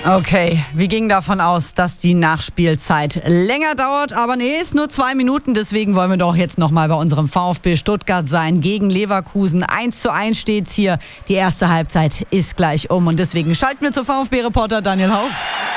Okay, wir gingen davon aus, dass die Nachspielzeit länger dauert, aber nee, ist nur 2 Minuten, deswegen wollen wir doch jetzt nochmal bei unserem VfB Stuttgart sein gegen Leverkusen. 1:1 steht's hier, die erste Halbzeit ist gleich um und deswegen schalten wir zu VfB-Reporter Daniel Haug.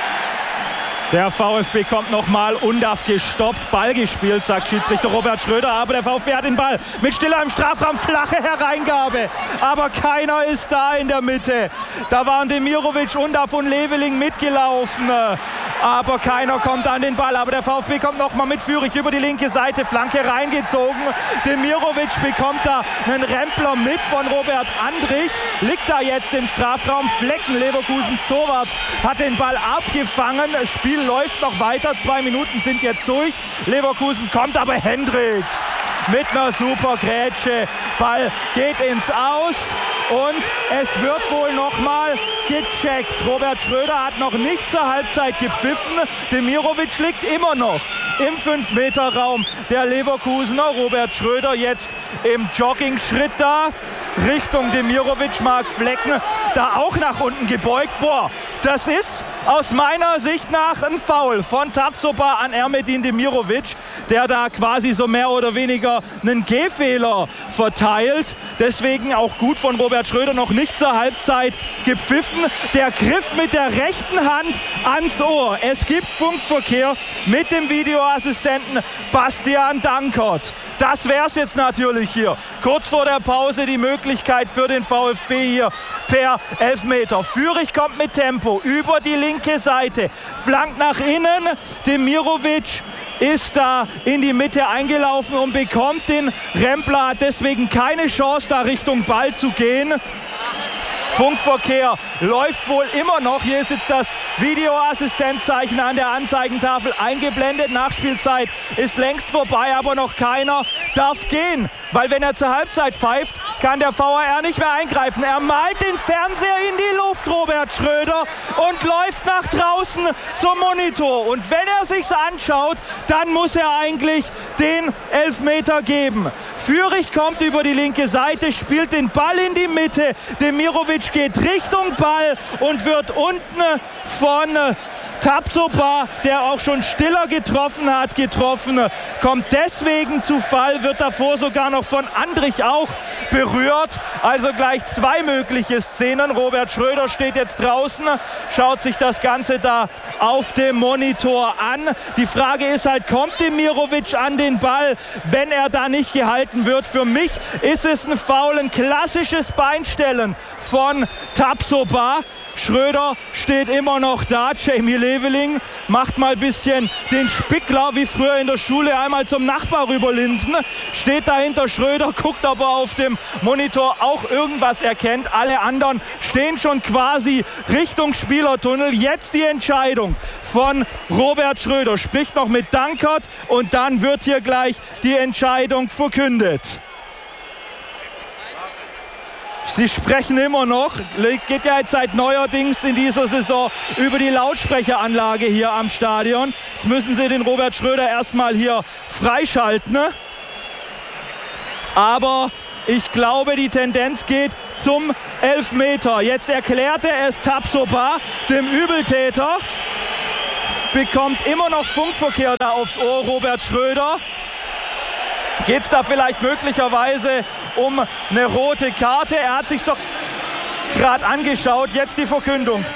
Der VfB kommt nochmal, Undav gestoppt, Ball gespielt, sagt Schiedsrichter Robert Schröder, aber der VfB hat den Ball mit Stiller im Strafraum, flache Hereingabe, aber keiner ist da in der Mitte. Da waren Demirovic, Undav und Leveling mitgelaufen, aber keiner kommt an den Ball, aber der VfB kommt nochmal mit Führig über die linke Seite, Flanke reingezogen, Demirovic bekommt da einen Rempler mit von Robert Andrich, liegt da jetzt im Strafraum, Flecken, Leverkusens Torwart, hat den Ball abgefangen, Spiel läuft noch weiter, 2 Minuten sind jetzt durch, Leverkusen kommt, aber Hendricks mit einer super Grätsche, Ball geht ins Aus und es wird wohl nochmal gecheckt. Robert Schröder hat noch nicht zur Halbzeit gepfiffen, Demirovic liegt immer noch im 5-Meter-Raum der Leverkusener. Robert Schröder jetzt im Jogging-Schritt da Richtung Demirovic, Marc Flecken da auch nach unten gebeugt. Boah, das ist aus meiner Sicht nach ein Foul von Tapsoba an Ermedin Demirovic, der da quasi so mehr oder weniger einen Gehfehler verteilt. Deswegen auch gut von Robert Schröder, noch nicht zur Halbzeit gepfiffen. Der Griff mit der rechten Hand ans Ohr. Es gibt Funkverkehr mit dem Videoassistenten Bastian Dankert. Das wär's jetzt natürlich hier. Kurz vor der Pause die Möglichkeit für den VfB hier per Elfmeter. Führig kommt mit Tempo über die linke Seite, flankt nach innen. Demirovic ist da in die Mitte eingelaufen und bekommt den Rempler, hat deswegen keine Chance, da Richtung Ball zu gehen. Funkverkehr läuft wohl immer noch. Hier ist jetzt das Videoassistentzeichen an der Anzeigentafel eingeblendet. Nachspielzeit ist längst vorbei, aber noch keiner darf gehen. Weil wenn er zur Halbzeit pfeift, kann der VAR nicht mehr eingreifen. Er malt den Fernseher in die Luft, Robert Schröder, und läuft nach draußen zum Monitor. Und wenn er sich's anschaut, dann muss er eigentlich den Elfmeter geben. Führig kommt über die linke Seite, spielt den Ball in die Mitte. Demirovic geht Richtung Ball und wird unten von Tapsoba, der auch schon Stiller getroffen hat, kommt deswegen zu Fall, wird davor sogar noch von Andrich auch berührt. Also gleich 2 mögliche Szenen. Robert Schröder steht jetzt draußen, schaut sich das Ganze da auf dem Monitor an. Die Frage ist halt, kommt Demirovic an den Ball, wenn er da nicht gehalten wird? Für mich ist es ein Foul, ein klassisches Beinstellen von Tapsoba. Schröder steht immer noch da. Jamie Leveling macht mal ein bisschen den Spickler, wie früher in der Schule, einmal zum Nachbar rüberlinsen. Steht dahinter Schröder, guckt, ob er auf dem Monitor auch irgendwas erkennt. Alle anderen stehen schon quasi Richtung Spielertunnel. Jetzt die Entscheidung von Robert Schröder. Spricht noch mit Dankert und dann wird hier gleich die Entscheidung verkündet. Sie sprechen immer noch, geht ja jetzt seit neuerdings in dieser Saison über die Lautsprecheranlage hier am Stadion. Jetzt müssen sie den Robert Schröder erstmal hier freischalten. Aber ich glaube, die Tendenz geht zum Elfmeter. Jetzt erklärte es Tapsoba, dem Übeltäter. Bekommt immer noch Funkverkehr da aufs Ohr, Robert Schröder. Geht es da vielleicht möglicherweise um eine rote Karte? Er hat sich doch gerade angeschaut. Jetzt die Verkündung.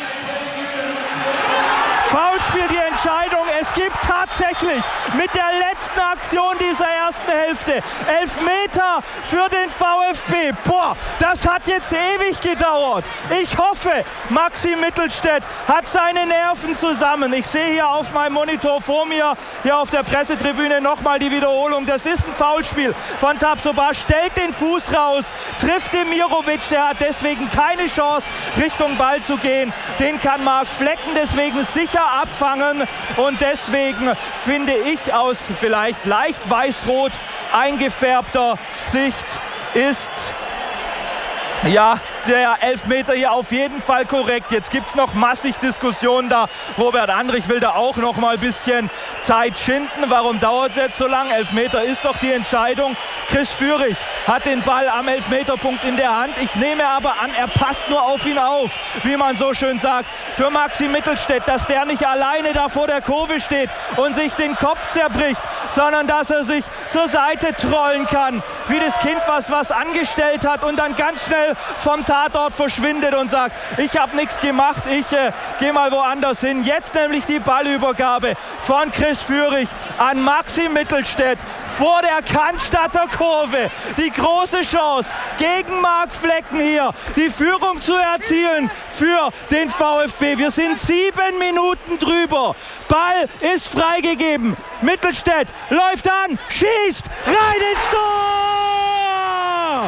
Foulspiel, die Entscheidung. Es gibt tatsächlich mit der letzten Aktion dieser ersten Hälfte Elfmeter für den VfB. Boah, das hat jetzt ewig gedauert. Ich hoffe, Maxi Mittelstädt hat seine Nerven zusammen. Ich sehe hier auf meinem Monitor vor mir, hier auf der Pressetribüne nochmal die Wiederholung. Das ist ein Foulspiel von Tapsoba. Stellt den Fuß raus, trifft Demirovic. Der hat deswegen keine Chance, Richtung Ball zu gehen. Den kann Marc Flecken deswegen sicher abfangen. Und deswegen finde ich, aus vielleicht leicht weiß-rot eingefärbter Sicht ist ja der Elfmeter hier auf jeden Fall korrekt. Jetzt gibt es noch massig Diskussionen da. Robert Andrich will da auch noch mal ein bisschen Zeit schinden. Warum dauert es jetzt so lang? Elfmeter ist doch die Entscheidung. Chris Führig hat den Ball am Elfmeterpunkt in der Hand. Ich nehme aber an, er passt nur auf ihn auf, wie man so schön sagt. Für Maxi Mittelstädt, dass der nicht alleine da vor der Kurve steht und sich den Kopf zerbricht, sondern dass er sich zur Seite trollen kann, wie das Kind, was angestellt hat und dann ganz schnell vom Tatort verschwindet und sagt, ich habe nichts gemacht, ich gehe mal woanders hin. Jetzt nämlich die Ballübergabe von Chris Führig an Maxi Mittelstädt vor der Cannstatter Kurve. Die große Chance gegen Marc Flecken hier, die Führung zu erzielen für den VfB. Wir sind 7 Minuten drüber. Ball ist freigegeben. Mittelstädt läuft an, schießt, rein ins Tor!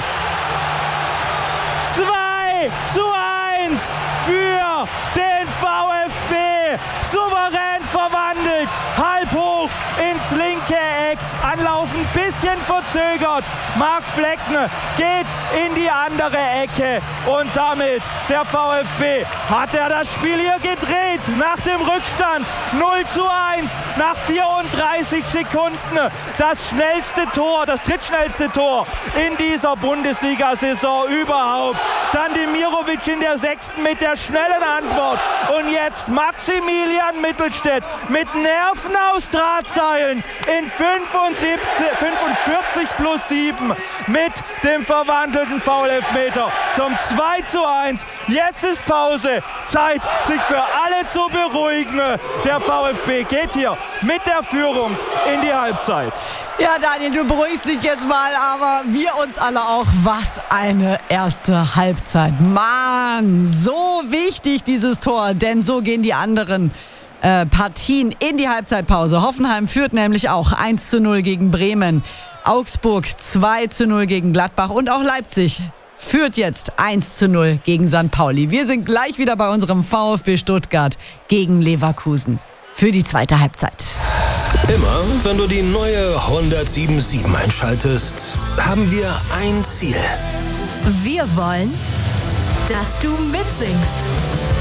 2:1 für den VfB. Souverän verwandelt, halb hoch ins linke Eck. Anlauf ein bisschen verzögert. Marc Flecken geht in die andere Ecke und damit der VfB hat er das Spiel hier gedreht. Nach dem Rückstand 0:1 nach 34 Sekunden. Das schnellste Tor, das drittschnellste Tor in dieser Bundesliga-Saison überhaupt. Dann Demirovic in der 6. mit der schnellen Antwort. Und jetzt Maximilian Mittelstädt mit Nerven aus Drahtseilen in 45+7 mit dem verwandelten Foul-Elfmeter zum 2:1. Jetzt ist Pause. Zeit, sich für alle zu beruhigen. Der VfB geht hier mit der Führung in die Halbzeit. Ja, Daniel, du beruhigst dich jetzt mal, aber wir uns alle auch. Was eine erste Halbzeit. Mann, so wichtig dieses Tor, denn so gehen die anderen Partien in die Halbzeitpause. Hoffenheim führt nämlich auch 1:0 gegen Bremen. Augsburg 2:0 gegen Gladbach und auch Leipzig führt jetzt 1:0 gegen St. Pauli. Wir sind gleich wieder bei unserem VfB Stuttgart gegen Leverkusen für die zweite Halbzeit. Immer, wenn du die neue 107.7 einschaltest, haben wir ein Ziel. Wir wollen, dass du mitsingst.